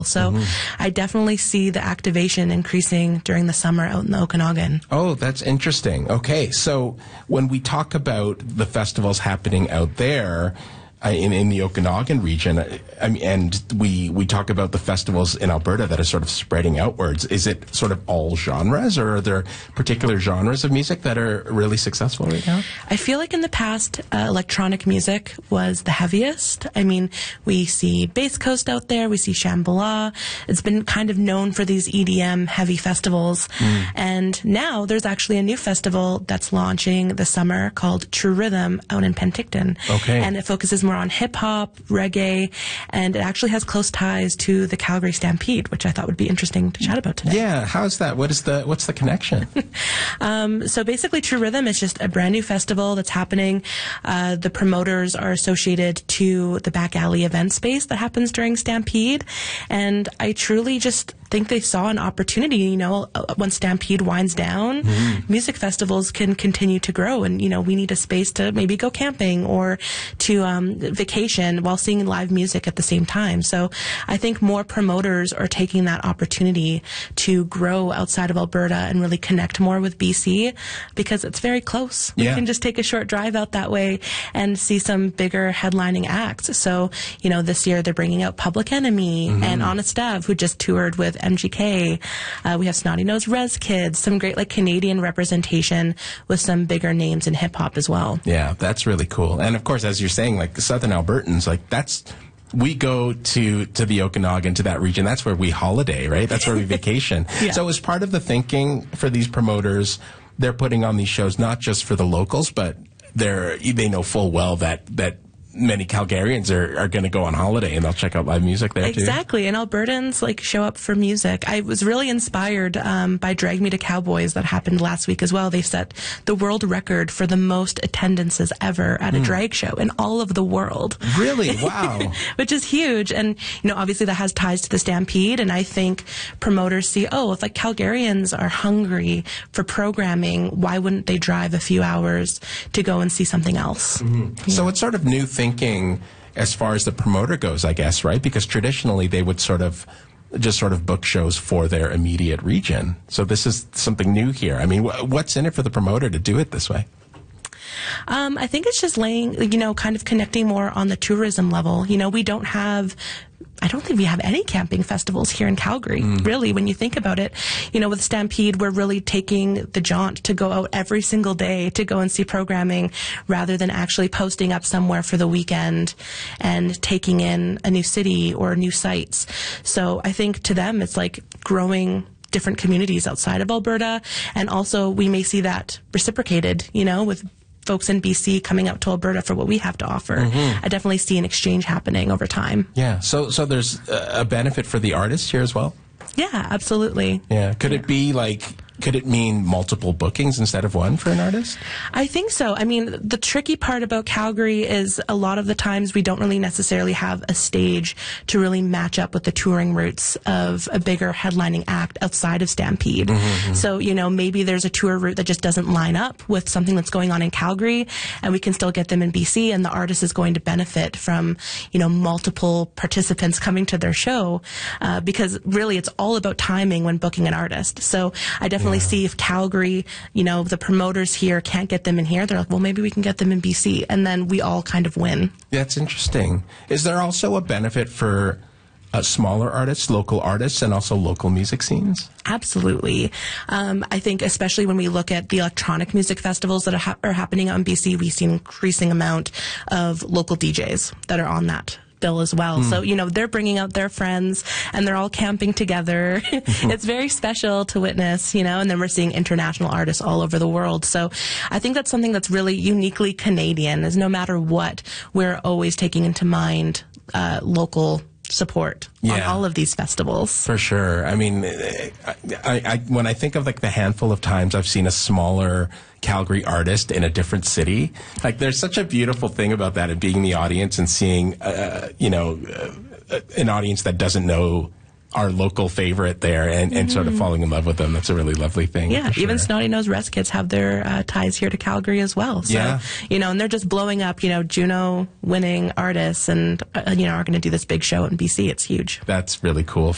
So I definitely see the activation increasing during the summer out in the Okanagan. Oh, that's interesting. Okay, so when we talk about the festivals happening out there, in the Okanagan region, and we talk about the festivals in Alberta that are sort of spreading outwards. Is it sort of all genres, or are there particular genres of music that are really successful right now? I feel like in the past, electronic music was the heaviest. I mean, we see Bass Coast out there, we see Shambhala. It's been kind of known for these EDM heavy festivals. And now there's actually a new festival that's launching this summer called True Rhythm out in Penticton. Okay. And it focuses more on hip-hop, reggae, and it actually has close ties to the Calgary Stampede, which I thought would be interesting to chat about today. Yeah, how's that? What's the connection? So basically, True Rhythm is just a brand new festival that's happening. The promoters are associated to the back alley event space that happens during Stampede, and I truly just think they saw an opportunity. You know, when Stampede winds down, music festivals can continue to grow, and you know, we need a space to maybe go camping or to vacation while seeing live music at the same time. So I think more promoters are taking that opportunity to grow outside of Alberta and really connect more with BC because it's very close. Yeah. We can just take a short drive out that way and see some bigger headlining acts. So, you know, this year they're bringing out Public Enemy and Honest Ave, who just toured with MGK. We have Snotty Nose Rez Kids, some great like Canadian representation with some bigger names in hip hop as well. Yeah, that's really cool. And of course, as you're saying, like the Southern Albertans, like we go to the Okanagan, to that region. That's where we holiday, right? That's where we vacation. Yeah. So as part of the thinking for these promoters, they're putting on these shows not just for the locals, but they know full well that many Calgarians are going to go on holiday and they'll check out live music there too. Exactly, and Albertans like show up for music. I was really inspired by Drag Me to Cowboys that happened last week as well. They set the world record for the most attendances ever at a drag show in all of the world. Really? Wow. Which is huge, and you know, obviously that has ties to the Stampede, and I think promoters see, if like Calgarians are hungry for programming, why wouldn't they drive a few hours to go and see something else? So it's sort of new thinking as far as the promoter goes, I guess, right? Because traditionally they would just book shows for their immediate region. So this is something new here. I mean, what's in it for the promoter to do it this way? I think it's just kind of connecting more on the tourism level. You know, I don't think we have any camping festivals here in Calgary, really, when you think about it. You know, with Stampede, we're really taking the jaunt to go out every single day to go and see programming rather than actually posting up somewhere for the weekend and taking in a new city or new sites. So I think to them, it's like growing different communities outside of Alberta. And also we may see that reciprocated, you know, with folks in BC coming out to Alberta for what we have to offer. I definitely see an exchange happening over time. Yeah. So there's a benefit for the artists here as well? Yeah, absolutely. Yeah. Could it mean multiple bookings instead of one for an artist? I think so. I mean, the tricky part about Calgary is a lot of the times we don't really necessarily have a stage to really match up with the touring routes of a bigger headlining act outside of Stampede. So, you know, maybe there's a tour route that just doesn't line up with something that's going on in Calgary, and we can still get them in BC, and the artist is going to benefit from, you know, multiple participants coming to their show, because really it's all about timing when booking an artist. So I definitely see if Calgary, you know, the promoters here can't get them in here, they're like, well, maybe we can get them in BC, and then we all kind of win. That's interesting. Is there also a benefit for smaller artists, local artists, and also local music scenes? Absolutely. I think especially when we look at the electronic music festivals that are happening out in BC, we see an increasing amount of local DJs that are on that bill as well. So, you know, they're bringing out their friends and they're all camping together. It's very special to witness, you know, and then we're seeing international artists all over the world. So I think that's something that's really uniquely Canadian, is no matter what, we're always taking into mind local support on all of these festivals. For sure. I mean, I when I think of like the handful of times I've seen a smaller Calgary artist in a different city, like there's such a beautiful thing about that, and being in the audience and seeing, an audience that doesn't know our local favorite there and sort of falling in love with them. That's a really lovely thing. Yeah, sure. Even Snotty Nose Rez Kids have their ties here to Calgary as well. So, you know, and they're just blowing up, you know, Juno winning artists and, are going to do this big show in BC. It's huge. That's really cool.